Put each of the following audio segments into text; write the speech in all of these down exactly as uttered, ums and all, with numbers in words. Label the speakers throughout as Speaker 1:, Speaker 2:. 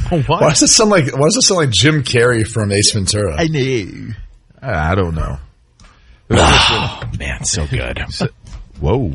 Speaker 1: What?
Speaker 2: Why does it sound like? Why does it sound like Jim Carrey from Ace Ventura?
Speaker 1: I know.
Speaker 3: I don't know.
Speaker 1: Oh, man, so good.
Speaker 3: Whoa.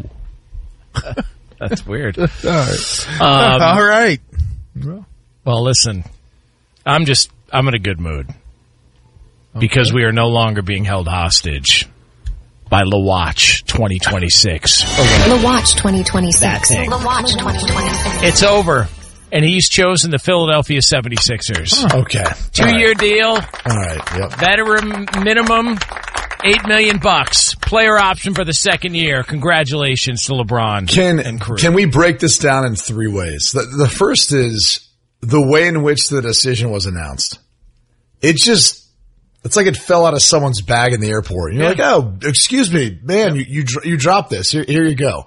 Speaker 1: That's weird.
Speaker 3: All right.
Speaker 1: Um,
Speaker 3: All right.
Speaker 1: Well, listen, I'm just, I'm in a good mood because okay. we are no longer being held hostage by La Watch twenty twenty-six.
Speaker 4: Okay. La Watch twenty twenty-six.
Speaker 1: That thing.
Speaker 4: La Watch twenty twenty-six.
Speaker 1: It's over. And he's chosen the Philadelphia seventy-sixers.
Speaker 2: Oh, okay.
Speaker 1: Two-year
Speaker 2: right.
Speaker 1: deal.
Speaker 2: All right. Yep.
Speaker 1: Veteran minimum, eight million bucks. Player option for the second year. Congratulations to LeBron
Speaker 2: can,
Speaker 1: and crew.
Speaker 2: Can we break this down in three ways? The, the first is the way in which the decision was announced. It just, it's like it fell out of someone's bag in the airport. And you're yeah. like, oh, excuse me, man, yeah. you, you, you dropped this. Here, here you go.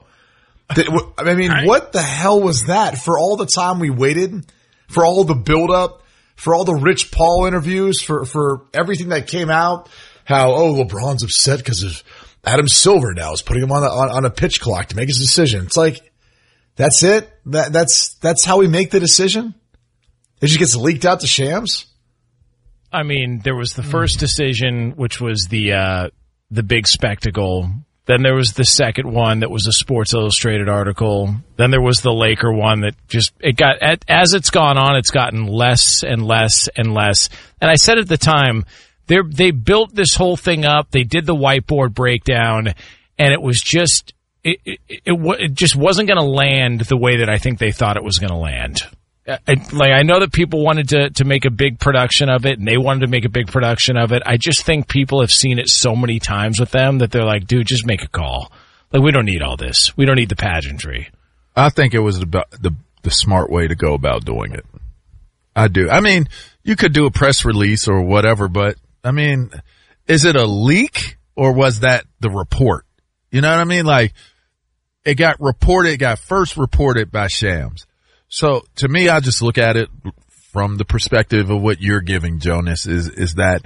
Speaker 2: I mean, right. what the hell was that? For all the time we waited, for all the buildup, for all the Rich Paul interviews, for, for everything that came out, how, oh, LeBron's upset because of Adam Silver now is putting him on, the, on on a pitch clock to make his decision. It's like, that's it? That That's that's how we make the decision? It just gets leaked out to Shams?
Speaker 1: I mean, there was the first decision, which was the uh, the big spectacle. Then there was the second one that was a Sports Illustrated article. Then there was the Laker one that just, it got, as it's gone on, it's gotten less and less and less. And I said at the time, they they built this whole thing up. They did the whiteboard breakdown, and it was just, it, it, it, it just wasn't going to land the way that I think they thought it was going to land. I, like, I know that people wanted to, to make a big production of it, and they wanted to make a big production of it. I just think people have seen it so many times with them that they're like, dude, just make a call. Like, we don't need all this. We don't need the pageantry.
Speaker 3: I think it was the, the, the smart way to go about doing it. I do. I mean, you could do a press release or whatever, but, I mean, is it a leak or was that the report? You know what I mean? Like, it got reported, it got first reported by Shams. So to me, I just look at it from the perspective of what you're giving, Jonas, is, is that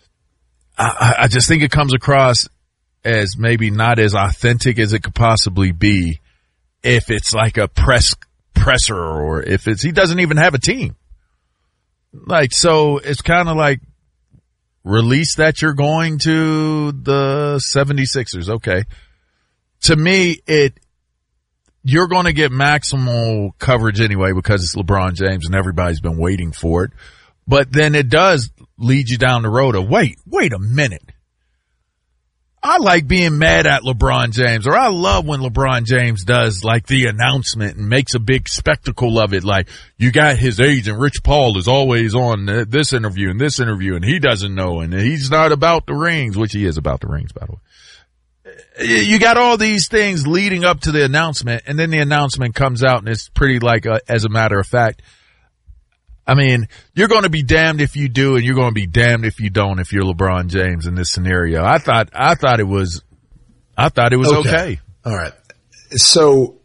Speaker 3: I, I just think it comes across as maybe not as authentic as it could possibly be if it's like a press presser or if it's, he doesn't even have a team. Like, so it's kind of like release that you're going to the seventy-sixers. Okay. To me, it, you're going to get maximal coverage anyway because it's LeBron James and everybody's been waiting for it. But then it does lead you down the road of, wait, wait a minute. I like being mad at LeBron James, or I love when LeBron James does like the announcement and makes a big spectacle of it. Like, you got his agent, Rich Paul, is always on this interview and this interview, and he doesn't know, and he's not about the rings, which he is about the rings, by the way. You got all these things leading up to the announcement, and then the announcement comes out, and it's pretty like, a, as a matter of fact, I mean, you're going to be damned if you do, and you're going to be damned if you don't if you're LeBron James in this scenario. I thought, I thought it was, I thought it was okay. okay.
Speaker 2: All right. So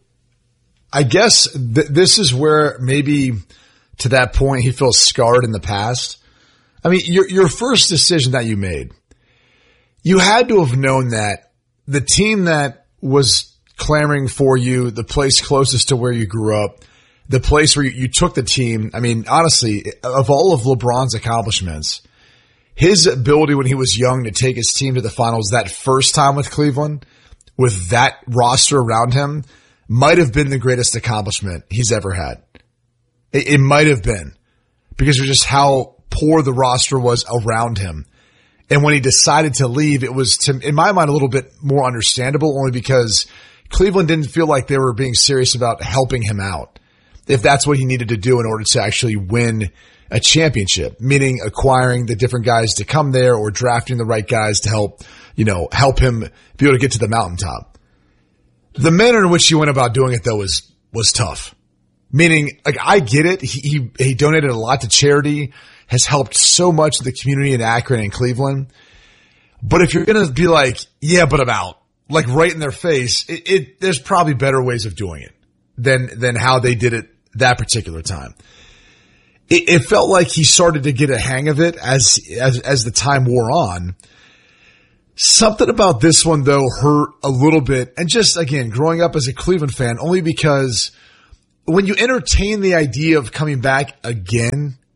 Speaker 2: I guess th- this is where maybe to that point he feels scarred in the past. I mean, your, your first decision that you made, you had to have known that the team that was clamoring for you, the place closest to where you grew up, the place where you, you took the team, I mean, honestly, of all of LeBron's accomplishments, his ability when he was young to take his team to the finals that first time with Cleveland, with that roster around him, might have been the greatest accomplishment he's ever had. It, it might have been because of just how poor the roster was around him. And when he decided to leave, it was, to, in my mind, a little bit more understandable only because Cleveland didn't feel like they were being serious about helping him out, if that's what he needed to do in order to actually win a championship, meaning acquiring the different guys to come there or drafting the right guys to help, you know, help him be able to get to the mountaintop. The manner in which he went about doing it, though, was, was tough. Meaning, like, I get it. He, he, he donated a lot to charity, has helped so much of the community in Akron and Cleveland. But if you're going to be like, yeah, but I'm out, like right in their face, it, it, there's probably better ways of doing it than, than how they did it that particular time. It, it felt like he started to get a hang of it as, as, as the time wore on. Something about this one, though, hurt a little bit. And just, again, growing up as a Cleveland fan, only because when you entertain the idea of coming back again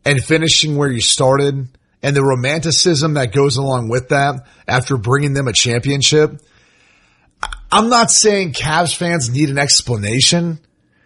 Speaker 2: and finishing where you started and the romanticism that goes along with that after bringing them a championship. I'm not saying Cavs fans need an explanation,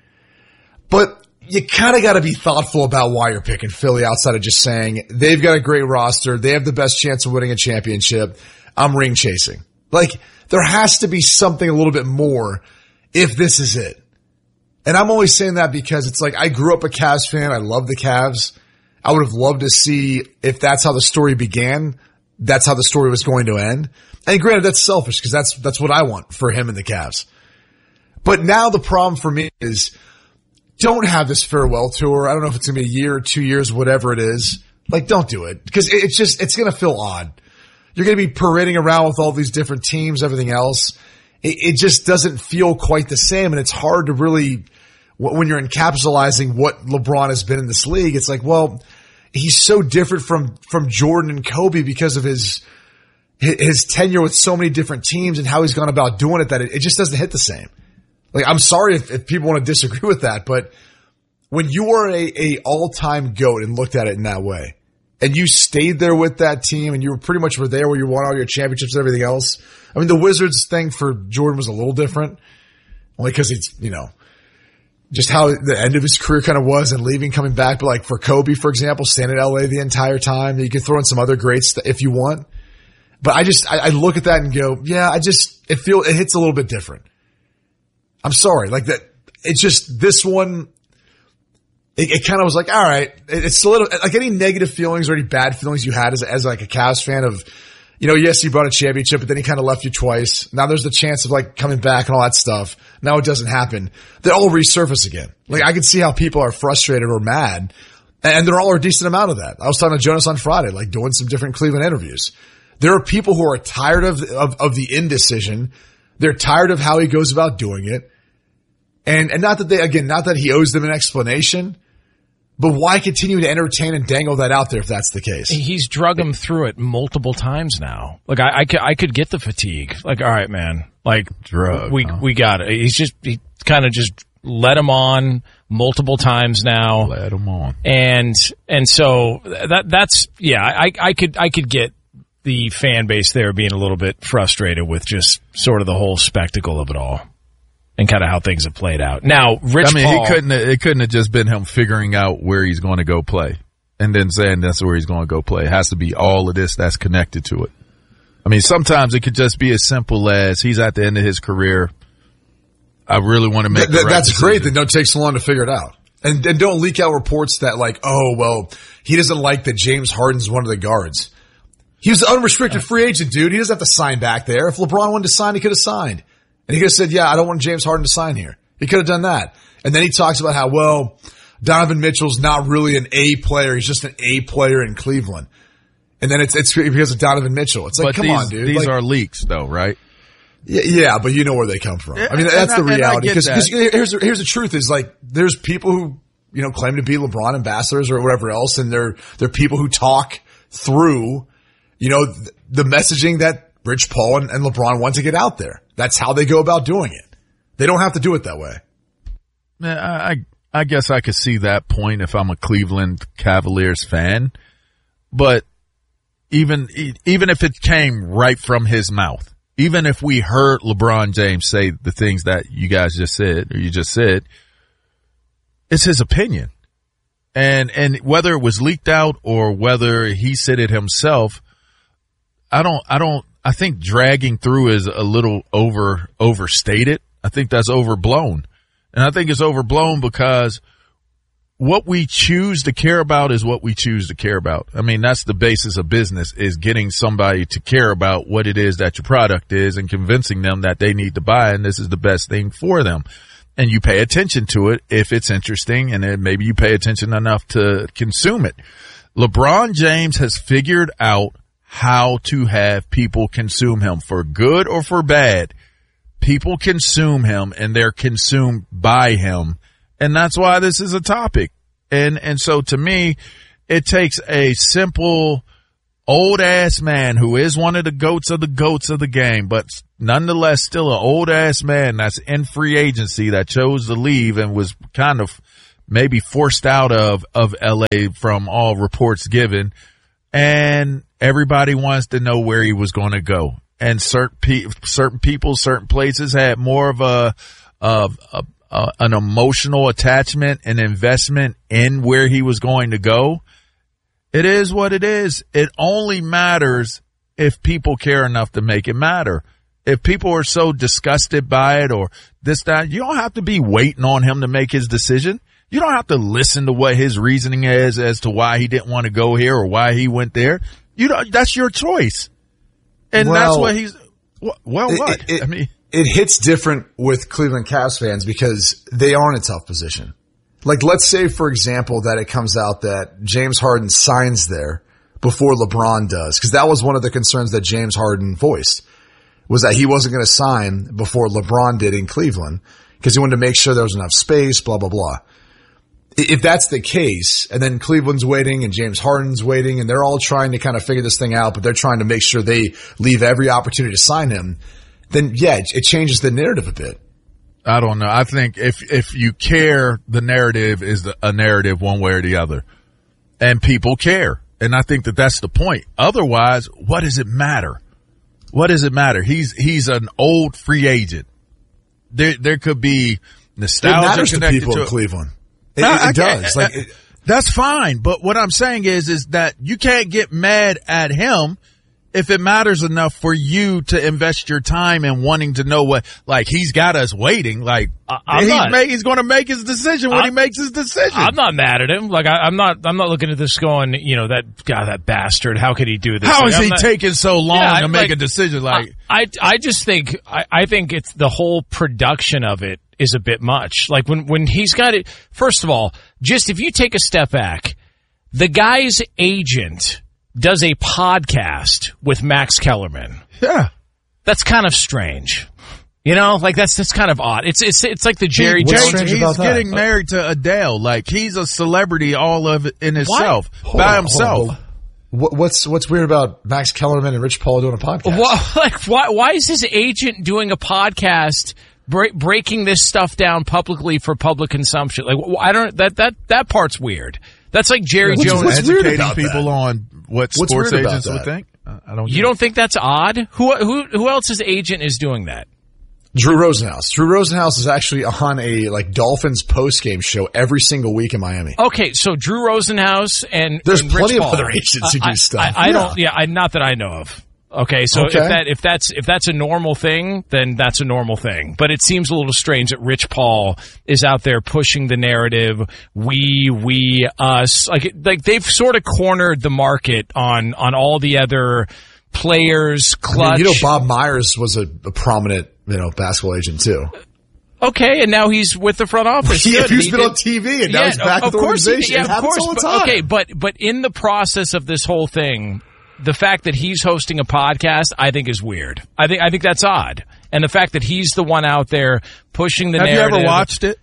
Speaker 2: but you kind of got to be thoughtful about why you're picking Philly outside of just saying they've got a great roster. They have the best chance of winning a championship. I'm ring chasing. Like, there has to be something a little bit more if this is it. And I'm always saying that because it's like, I grew up a Cavs fan. I love the Cavs. I would have loved to see if that's how the story began, that's how the story was going to end. And granted, that's selfish because that's, that's what I want for him and the Cavs. But now the problem for me is don't have this farewell tour. I don't know if it's going to be a year or two years, whatever it is. Like, don't do it because it's just, it's going to feel odd. You're going to be parading around with all these different teams, everything else. It, it just doesn't feel quite the same. And it's hard to really, when you're encapsulating what LeBron has been in this league, it's like, well, he's so different from, from Jordan and Kobe because of his, his tenure with so many different teams and how he's gone about doing it that it, it just doesn't hit the same. Like, I'm sorry if, if people want to disagree with that, but when you are a, a all-time GOAT and looked at it in that way, and you stayed there with that team and you were pretty much were there where you won all your championships and everything else. I mean, the Wizards thing for Jordan was a little different only because it's, you know, just how the end of his career kind of was and leaving, coming back. But like for Kobe, for example, staying in L A the entire time, you can throw in some other greats if you want. But I just, I, I look at that and go, yeah, I just, it feel, it hits a little bit different. I'm sorry. Like that, it's just this one, it, it kind of was like, all right, it, it's a little, like any negative feelings or any bad feelings you had as, as like a Cavs fan of, you know, yes, he brought a championship, but then he kind of left you twice. Now there's the chance of like coming back and all that stuff. Now it doesn't happen. They all resurface again. Like I can see how people are frustrated or mad, and there all are a decent amount of that. I was talking to Jonas on Friday, like doing some different Cleveland interviews. There are people who are tired of, of, of the indecision. They're tired of how he goes about doing it. And, and not that they, again, not that he owes them an explanation, but why continue to entertain and dangle that out there if that's the case?
Speaker 1: He's drug him through it multiple times now. Like I, I, could, I could get the fatigue. Like, all right, man. Like,
Speaker 3: drug.
Speaker 1: We huh? we got it. He's just he kind of just let him on multiple times now.
Speaker 3: Let him on.
Speaker 1: And and so that that's yeah. I I could I could get the fan base there being a little bit frustrated with just sort of the whole spectacle of it all. And kind of how things have played out. Now, Rich
Speaker 3: I mean,
Speaker 1: Paul,
Speaker 3: he couldn't. It couldn't have just been him figuring out where he's going to go play, and then saying that's where he's going to go play. It has to be all of this that's connected to it. I mean, sometimes it could just be as simple as he's at the end of his career. I really want to make.
Speaker 2: Th- th-
Speaker 3: the right
Speaker 2: that's
Speaker 3: decision.
Speaker 2: great. Then don't take so long to figure it out, and, and don't leak out reports that like, oh well, he doesn't like that James Harden's one of the guards. He was an unrestricted free agent, dude. He doesn't have to sign back there. If LeBron wanted to sign, he could have signed. And he could have said, yeah, I don't want James Harden to sign here. He could have done that. And then he talks about how, well, Donovan Mitchell's not really an A player. He's just an A player in Cleveland. And then it's it's because of Donovan Mitchell. It's like,
Speaker 3: but
Speaker 2: come
Speaker 3: these,
Speaker 2: on, dude.
Speaker 3: These
Speaker 2: like,
Speaker 3: are leaks, though, right?
Speaker 2: Yeah, yeah, but you know where they come from. I mean, that's
Speaker 3: and
Speaker 2: the
Speaker 3: I,
Speaker 2: reality. Because
Speaker 3: that.
Speaker 2: here's, here's the truth is like, there's people who, you know, claim to be LeBron ambassadors or whatever else. And they're, they're people who talk through, you know, the messaging that Rich Paul and, and LeBron want to get out there. That's how they go about doing it. They don't have to do it that way.
Speaker 3: I, I I guess I could see that point if I'm a Cleveland Cavaliers fan, but even even if it came right from his mouth, even if we heard LeBron James say the things that you guys just said or you just said, it's his opinion, and and whether it was leaked out or whether he said it himself, I don't I don't I think dragging through is a little over overstated. I think that's overblown. And I think it's overblown because what we choose to care about is what we choose to care about. I mean, that's the basis of business, is getting somebody to care about what it is that your product is and convincing them that they need to buy and this is the best thing for them. And you pay attention to it if it's interesting, and then maybe you pay attention enough to consume it. LeBron James has figured out how to have people consume him, for good or for bad. People consume him and they're consumed by him. And that's why this is a topic. And, and so to me, it takes a simple old ass man who is one of the goats of the goats of the game, but nonetheless still an old ass man that's in free agency that chose to leave and was kind of maybe forced out of, of L A from all reports given. And everybody wants to know where he was going to go. And certain pe- certain people, certain places had more of a, of a, a, an emotional attachment and investment in where he was going to go. It is what it is. It only matters if people care enough to make it matter. If people are so disgusted by it or this, that, you don't have to be waiting on him to make his decision. You don't have to listen to what his reasoning is as to why he didn't want to go here or why he went there. You don't, that's your choice. And well, that's what he's, well,
Speaker 2: it,
Speaker 3: what?
Speaker 2: It, it,
Speaker 3: I mean,
Speaker 2: it hits different with Cleveland Cavs fans because they are in a tough position. Like, let's say, for example, that it comes out that James Harden signs there before LeBron does, because that was one of the concerns that James Harden voiced, was that he wasn't going to sign before LeBron did in Cleveland because he wanted to make sure there was enough space, blah, blah, blah. If that's the case, and then Cleveland's waiting and James Harden's waiting, and they're all trying to kind of figure this thing out, but they're trying to make sure they leave every opportunity to sign him, then yeah, it changes the narrative a bit.
Speaker 3: I don't know. I think if if you care, the narrative is the, a narrative one way or the other. And people care. And I think that that's the point. Otherwise, what does it matter? What does it matter? He's he's an old free agent. There there could be nostalgia
Speaker 2: it matters
Speaker 3: connected
Speaker 2: to people
Speaker 3: to
Speaker 2: in Cleveland. It,
Speaker 3: no,
Speaker 2: it, it
Speaker 3: I,
Speaker 2: does.
Speaker 3: I,
Speaker 2: like it,
Speaker 3: that's fine. But what I'm saying is is that you can't get mad at him if it matters enough for you to invest your time in wanting to know what, like, he's got us waiting. Like,
Speaker 1: I'm
Speaker 3: he's,
Speaker 1: not,
Speaker 3: make, he's going to make his decision when
Speaker 1: I'm,
Speaker 3: he makes his decision.
Speaker 1: I'm not mad at him. Like, I, I'm not, I'm not looking at this going, you know, that, God, that bastard, how could he do this?
Speaker 3: How
Speaker 1: like,
Speaker 3: is
Speaker 1: I'm
Speaker 3: he
Speaker 1: not,
Speaker 3: taking so long
Speaker 1: yeah,
Speaker 3: to make
Speaker 1: like,
Speaker 3: a decision? Like,
Speaker 1: I, I, I just think, I, I think it's the whole production of it is a bit much. Like, when, when he's got it, first of all, just if you take a step back, the guy's agent does a podcast with Max Kellerman.
Speaker 3: yeah.
Speaker 1: That's kind of strange. You know, like that's that's kind of odd. It's it's it's like the Jerry
Speaker 2: What's
Speaker 1: Jones.
Speaker 2: strange
Speaker 3: He's
Speaker 2: about that?
Speaker 3: getting married to Adele. Like, he's a celebrity all of it in himself,
Speaker 2: Hold
Speaker 3: by
Speaker 2: on,
Speaker 3: himself.
Speaker 2: hold on. What, what's what's weird about Max Kellerman and Rich Paul doing a podcast?
Speaker 1: Well, like, why why is his agent doing a podcast, break, breaking this stuff down publicly for public consumption? Like, I don't that that that part's weird. That's like Jerry
Speaker 2: What's-
Speaker 1: Jones
Speaker 2: what's weird
Speaker 3: Educating
Speaker 2: about
Speaker 3: people
Speaker 2: that?
Speaker 3: on what
Speaker 2: What's
Speaker 3: sports
Speaker 2: weird about
Speaker 3: agents
Speaker 2: that?
Speaker 3: would think. Uh, I don't.
Speaker 1: You don't think that's odd? Who who who else's agent is doing that?
Speaker 2: Drew Rosenhaus. Drew Rosenhaus is actually on a like Dolphins post game show every single week in Miami.
Speaker 1: Okay, so Drew Rosenhaus and
Speaker 2: There's
Speaker 1: and Rich
Speaker 2: plenty of
Speaker 1: Paul.
Speaker 2: other agents who
Speaker 1: I-
Speaker 2: do stuff.
Speaker 1: I, I
Speaker 2: Yeah.
Speaker 1: don't. Yeah, I, not that I know of. Okay, so
Speaker 2: Okay.
Speaker 1: if that if that's if that's a normal thing, then that's a normal thing. But it seems a little strange that Rich Paul is out there pushing the narrative. We, we, us. Like like they've sort of cornered the market on on all the other players.
Speaker 2: I
Speaker 1: Clutch.
Speaker 2: mean, you know, Bob Myers was a, a prominent, you know, basketball agent too.
Speaker 1: Okay, and now he's with the front office.
Speaker 2: Yeah,
Speaker 1: Good.
Speaker 2: he's
Speaker 1: He
Speaker 2: been
Speaker 1: did-
Speaker 2: on T V and now
Speaker 1: Yeah,
Speaker 2: he's back
Speaker 1: of,
Speaker 2: at the
Speaker 1: of course he-
Speaker 2: organization.
Speaker 1: yeah,
Speaker 2: It
Speaker 1: of
Speaker 2: happens
Speaker 1: course,
Speaker 2: all the
Speaker 1: but-
Speaker 2: time.
Speaker 1: Okay, but but in the process of this whole thing, the fact that he's hosting a podcast, I think, is weird. I think I think that's odd, and the fact that he's the one out there pushing the
Speaker 3: Have
Speaker 1: narrative.
Speaker 3: you ever watched it?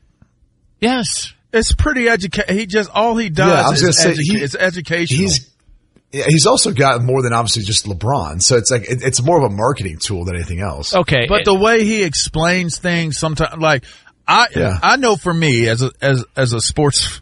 Speaker 1: Yes.
Speaker 3: It's pretty educa- He just all he does
Speaker 2: Yeah, I was
Speaker 3: is
Speaker 2: gonna say,
Speaker 3: edu-
Speaker 2: he-
Speaker 3: it's educational.
Speaker 2: He's yeah, he's also got more than obviously just LeBron. So it's like it, it's more of a marketing tool than anything else.
Speaker 1: Okay,
Speaker 3: But the way he explains things, sometimes, like I,
Speaker 2: Yeah.
Speaker 3: I know for me as a as as a sports,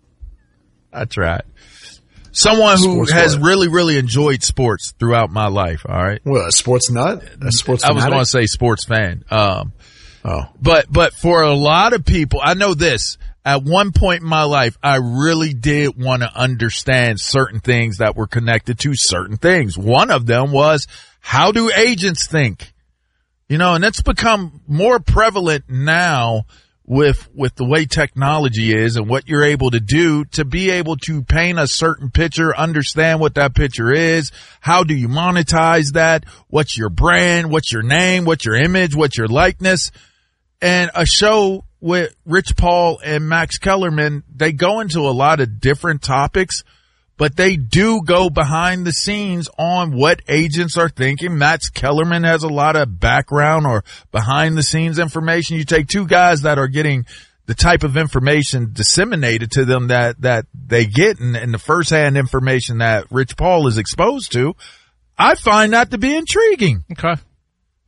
Speaker 3: I tried. Someone who
Speaker 2: Sports
Speaker 3: has
Speaker 2: what?
Speaker 3: really really enjoyed sports throughout my life. All right,
Speaker 2: What, a sports nut? A sports
Speaker 3: I was
Speaker 2: fanatic?
Speaker 3: going to say sports fan. Um,
Speaker 2: Oh.
Speaker 3: But, but for a lot of people, I know this, at one point in my life, I really did want to understand certain things that were connected to certain things. One of them was, how do agents think? You know, and it's become more prevalent now with, with the way technology is and what you're able to do to be able to paint a certain picture, understand what that picture is. How do you monetize that? What's your brand? What's your name? What's your image? What's your likeness? And a show with Rich Paul and Max Kellerman, they go into a lot of different topics, but they do go behind the scenes on what agents are thinking. Max Kellerman has a lot of background or behind the scenes information. You take two guys that are getting the type of information disseminated to them that, that they get and, and the firsthand information that Rich Paul is exposed to. I find that to be intriguing.
Speaker 1: okay.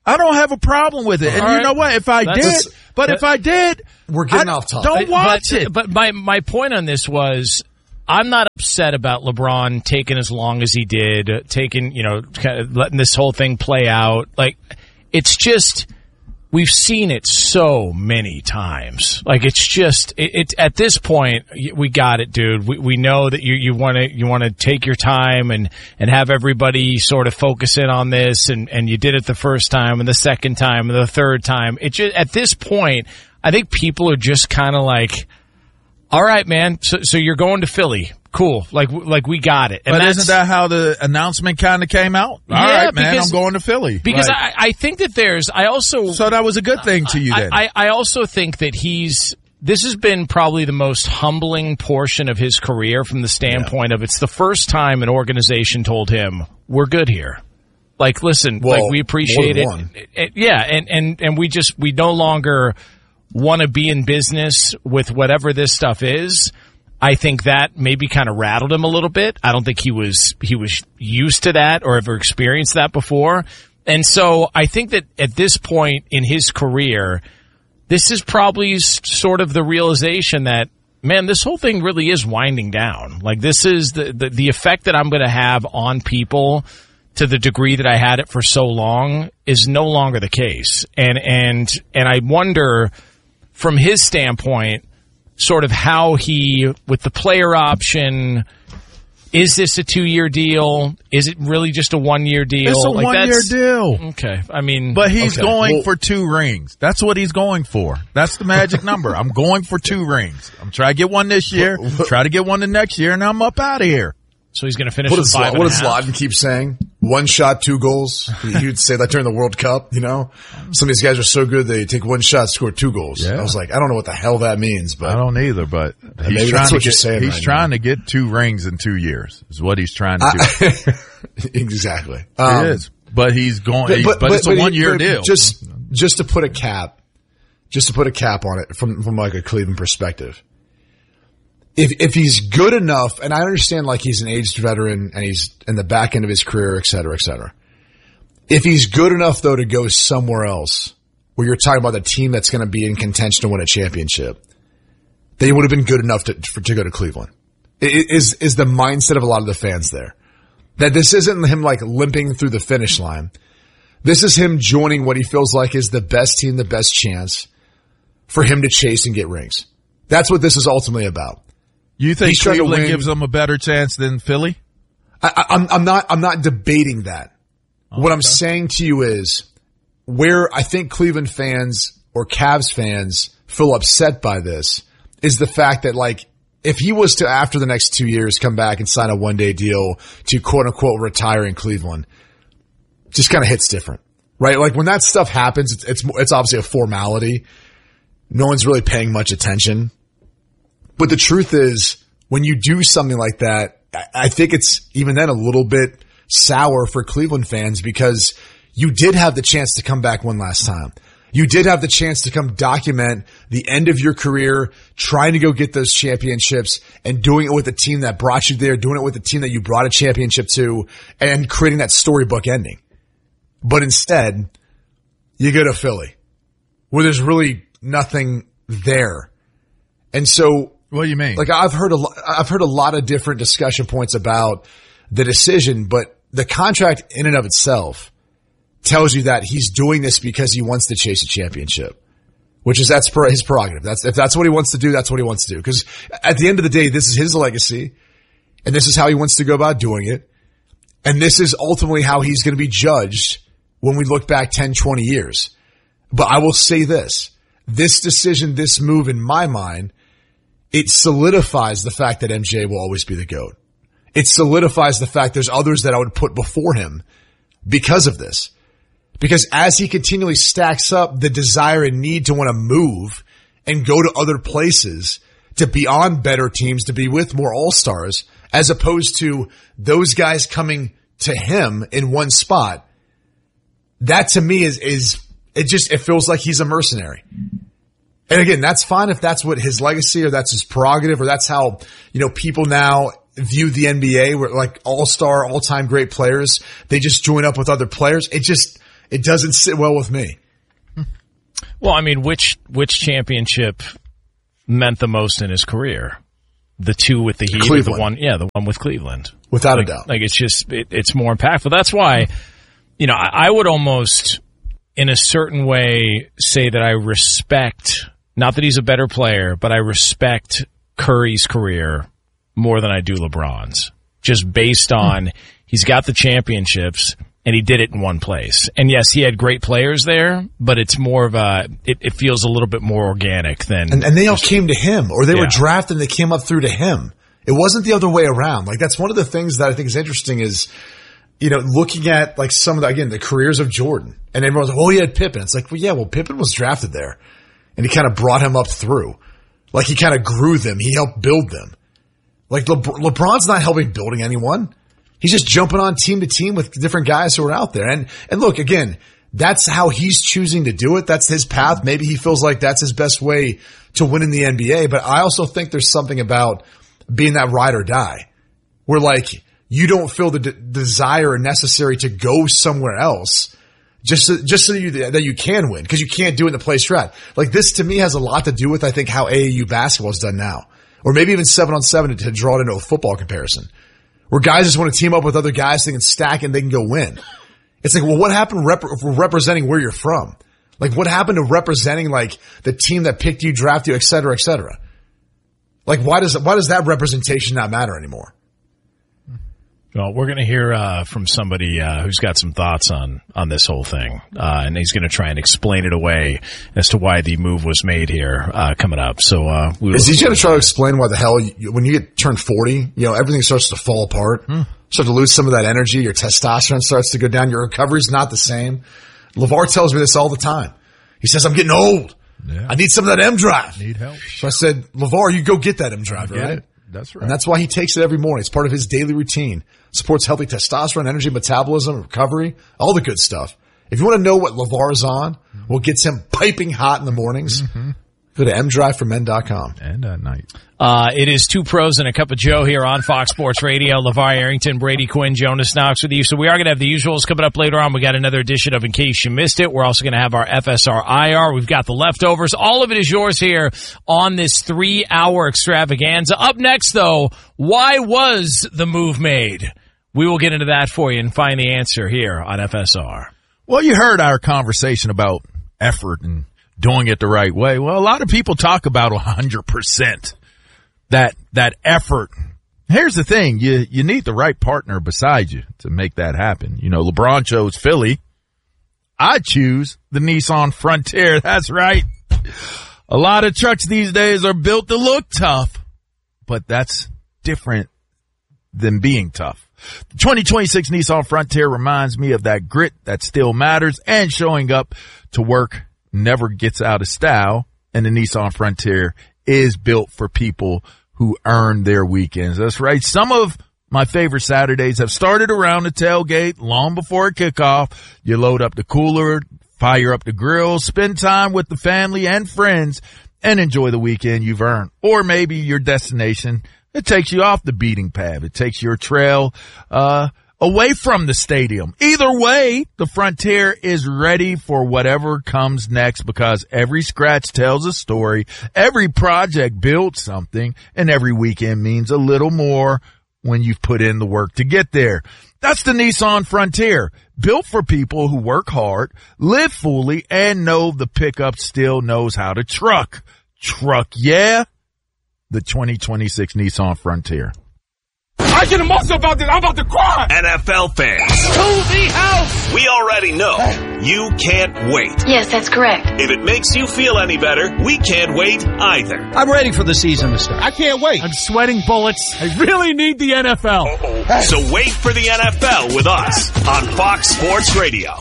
Speaker 3: I don't have a problem with it. And
Speaker 1: All
Speaker 3: you
Speaker 1: right.
Speaker 3: know what? If I
Speaker 1: That's-
Speaker 3: did, but
Speaker 1: that-
Speaker 3: if I did,
Speaker 2: We're getting
Speaker 3: I
Speaker 2: off topic.
Speaker 3: Don't watch
Speaker 1: but,
Speaker 3: it.
Speaker 1: But my, my point on this was, I'm not upset about LeBron taking as long as he did, uh, taking, you know, kind of letting this whole thing play out. Like, it's just, we've seen it so many times. Like, it's just, it, it at this point, y- we got it, dude. We we know that you you want to you want to take your time and and have everybody sort of focus in on this, and and you did it the first time and the second time and the third time. It just, at this point, I think people are just kind of like, all right, man. So, so you're going to Philly. Cool. Like, like we got it. And
Speaker 3: but
Speaker 1: that's,
Speaker 3: isn't that how the announcement kind of came out? All
Speaker 1: Yeah,
Speaker 3: right, man,
Speaker 1: because-
Speaker 3: I'm going to Philly.
Speaker 1: because
Speaker 3: Like,
Speaker 1: I, I think that there's, I also,
Speaker 3: so that was a good thing to you
Speaker 1: I,
Speaker 3: then.
Speaker 1: I, I also think that he's, this has been probably the most humbling portion of his career from the standpoint of it's the first time an organization told him, we're good here. Like, listen,
Speaker 2: Well,
Speaker 1: like we appreciate
Speaker 2: more
Speaker 1: it.
Speaker 2: than one.
Speaker 1: It- it- Yeah. And, and, and we just, we no longer want to be in business with whatever this stuff is. I think that maybe kind of rattled him a little bit. I don't think he was he was used to that or ever experienced that before. And so I think that at this point in his career, this is probably s- sort of the realization that, man, this whole thing really is winding down. Like, this is the the, the effect that I'm going to have on people to the degree that I had it for so long is no longer the case. And and and I wonder from his standpoint, sort of how he, with the player option, is this a two-year deal? Is it really just a one-year deal?
Speaker 3: it's a
Speaker 1: Like,
Speaker 3: one-year
Speaker 1: that's-
Speaker 3: deal.
Speaker 1: Okay, I mean,
Speaker 3: But he's
Speaker 2: Okay,
Speaker 3: going
Speaker 2: well-
Speaker 3: for two rings. That's what he's going for. That's the magic number. I'm going for two rings. I'm trying to get one this year, try to get one the next year, and I'm up out of here.
Speaker 1: so he's going to finish
Speaker 2: What
Speaker 1: with
Speaker 2: does,
Speaker 1: five
Speaker 2: what
Speaker 1: and a
Speaker 2: does
Speaker 1: half.
Speaker 2: Lawton keep saying? One shot, two goals. You'd say that during the World Cup, you know? Some of these guys are so good they take one shot, score two goals.
Speaker 3: Yeah.
Speaker 2: I was like, I don't know what the hell that means, but
Speaker 3: I don't either, but
Speaker 2: maybe
Speaker 3: he's
Speaker 2: that's
Speaker 3: trying to
Speaker 2: what you're
Speaker 3: get,
Speaker 2: saying
Speaker 3: he's
Speaker 2: right
Speaker 3: trying to get two rings in two years is what he's trying to do.
Speaker 2: exactly. Um,
Speaker 3: it is. But he's going, but, it's a
Speaker 2: he-
Speaker 3: one year
Speaker 2: but
Speaker 3: deal.
Speaker 2: Just, just to put a cap, just to put a cap on it from, from like a Cleveland perspective. If, if he's good enough, and I understand like he's an aged veteran and he's in the back end of his career, et cetera, et cetera. If he's good enough though to go somewhere else where you're talking about a team that's going to be in contention to win a championship, then he would have been good enough to, for, to go to Cleveland. It is, is the mindset of a lot of the fans there. That this isn't him like limping through the finish line. This is him joining what he feels like is the best team, the best chance for him to chase and get rings. That's what this is ultimately about.
Speaker 3: You think
Speaker 2: he's trying to
Speaker 3: Cleveland
Speaker 2: win-
Speaker 3: gives them a better chance than Philly?
Speaker 2: I, I, I'm, I'm not, I'm not debating that.
Speaker 3: Oh,
Speaker 2: what I'm saying to you is where I think Cleveland fans or Cavs fans feel upset by this is the fact that like, if he was to, after the next two years, come back and sign a one day deal to quote unquote retire in Cleveland, just kind of hits different, right? Like when that stuff happens, it's, it's, it's obviously a formality. No one's really paying much attention. But the truth is, when you do something like that, I think it's even then a little bit sour for Cleveland fans because you did have the chance to come back one last time. You did have the chance to come document the end of your career, trying to go get those championships and doing it with the team that brought you there, doing it with the team that you brought a championship to, and creating that storybook ending. But instead, you go to Philly, where there's really nothing there. And so,
Speaker 3: What do you mean?
Speaker 2: like I've heard a lo- I've heard a lot of different discussion points about the decision, but the contract in and of itself tells you that he's doing this because he wants to chase a championship, which is that's per- his prerogative. That's if that's what he wants to do, that's what he wants to do. Because at the end of the day, this is his legacy, and this is how he wants to go about doing it, and this is ultimately how he's going to be judged when we look back ten, twenty years. But I will say this: this decision, this move, in my mind, it solidifies the fact that M J will always be the GOAT. It solidifies the fact there's others that I would put before him because of this. Because as he continually stacks up the desire and need to want to move and go to other places, to be on better teams, to be with more all-stars, as opposed to those guys coming to him in one spot, that to me is, is, it just, it feels like he's a mercenary. And again, that's fine if that's what his legacy or that's his prerogative or that's how, you know, people now view the N B A where like all-star, all-time great players, they just join up with other players. It just, It doesn't sit well with me.
Speaker 1: Well, I mean, which which championship meant the most in his career? The two with the Heat, or the one, yeah, the one with Cleveland,
Speaker 2: without
Speaker 1: like,
Speaker 2: a doubt.
Speaker 1: Like it's just it, it's more impactful. That's why, you know, I, I would almost, in a certain way, say that I respect, not that he's a better player, but I respect Curry's career more than I do LeBron's, just based on hmm. he's got the championships. And he did it in one place. And yes, he had great players there, but it's more of a, it, it feels a little bit more organic than.
Speaker 2: And, and they all came to him, or they yeah. were drafted and they came up through to him. It wasn't the other way around. Like, that's one of the things that I think is interesting is, you know, looking at like some of the, again, the careers of Jordan. And everyone's like, oh, he had Pippen. It's like, well, yeah, well, Pippen was drafted there. And he kind of brought him up through. Like, he kind of grew them. He helped build them. Like, Le- LeBron's not helping building anyone. He's just jumping on team to team with different guys who are out there. And, and look, again, that's how he's choosing to do it. That's his path. Maybe he feels like that's his best way to win in the N B A. But I also think there's something about being that ride or die where like you don't feel the de- desire necessary to go somewhere else just so, just so you, that you can win, because you can't do it in the place you're at. Like, this to me has a lot to do with, I think, how A A U basketball is done now, or maybe even seven on seven to, to draw it into a football comparison, where guys just want to team up with other guys so they can stack and they can go win. It's like, well, what happened rep- representing where you're from? Like, what happened to representing, like, the team that picked you, drafted you, et cetera, et cetera? Like, why does, why does that representation not matter anymore?
Speaker 1: Well, we're going to hear uh, from somebody uh, who's got some thoughts on, on this whole thing, uh, and he's going to try and explain it away as to why the move was made here uh, coming up. So, uh, we
Speaker 2: is he going to try to explain why the hell you, when you get turned forty, you know, everything starts to fall apart, hmm. start to lose some of that energy, your testosterone starts to go down, your recovery's not the same. LeVar tells me this all the time. He says, "I'm getting old. Yeah. I need some of that M drive.
Speaker 3: Need help."
Speaker 2: So I said, "LeVar, you go get that M drive, right?"
Speaker 3: It. That's right.
Speaker 2: And that's why he takes it every morning. It's part of his daily routine. Supports healthy testosterone, energy, metabolism, recovery, all the good stuff. If you want to know what LeVar is on, what gets him piping hot in the mornings, mm-hmm. go to m drive for men dot com.
Speaker 3: And at night.
Speaker 1: Uh, it is Two Pros and a Cup of Joe here on Fox Sports Radio. LeVar Arrington, Brady Quinn, Jonas Knox with you. So we are going to have the usuals coming up later on. We got another edition of In Case You Missed It. We're also going to have our F S R I R. We've got the leftovers. All of it is yours here on this three-hour extravaganza. Up next, though, why was the move made? We will get into that for you and find the answer here on F S R.
Speaker 3: Well, you heard our conversation about effort and doing it the right way. Well, a lot of people talk about one hundred percent. That, that effort. Here's the thing. You, you need the right partner beside you to make that happen. You know, LeBron chose Philly. I choose the Nissan Frontier. That's right. A lot of trucks these days are built to look tough, but that's different than being tough. The twenty twenty-six Nissan Frontier reminds me of that grit that still matters, and showing up to work never gets out of style. And the Nissan Frontier is built for people who earn their weekends. That's right. Some of my favorite Saturdays have started around the tailgate long before kickoff. You load up the cooler, fire up the grill, spend time with the family and friends, and enjoy the weekend you've earned. Or maybe your destination, it takes you off the beating path. It takes your trail uh away from the stadium. Either way, the Frontier is ready for whatever comes next, because every scratch tells a story, every project builds something, and every weekend means a little more when you've put in the work to get there. That's the Nissan Frontier, built for people who work hard, live fully, and know the pickup still knows how to truck. Truck, yeah. The twenty twenty-six Nissan Frontier.
Speaker 5: I get emotional about this. I'm about to cry.
Speaker 6: N F L fans.
Speaker 5: To the house.
Speaker 6: We already know you can't wait.
Speaker 4: Yes, that's correct.
Speaker 6: If it makes you feel any better, we can't wait either.
Speaker 7: I'm ready for the season to start.
Speaker 5: I can't wait. I'm sweating bullets. I really need the N F L.
Speaker 6: Hey. So wait for the N F L with us on Fox Sports Radio.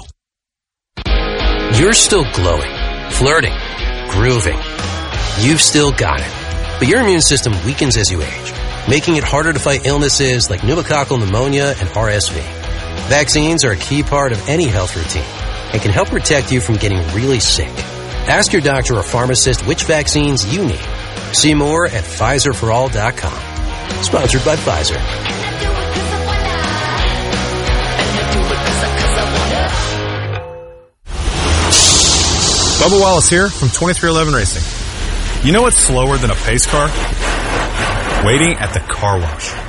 Speaker 8: You're still glowing, flirting, grooving. You've still got it. But your immune system weakens as you age, making it harder to fight illnesses like pneumococcal pneumonia and R S V. Vaccines are a key part of any health routine and can help protect you from getting really sick. Ask your doctor or pharmacist which vaccines you need. See more at Pfizer for all dot com. Sponsored by Pfizer.
Speaker 9: Bubba Wallace here from twenty-three eleven Racing. You know what's slower than a pace car? Waiting at the car wash.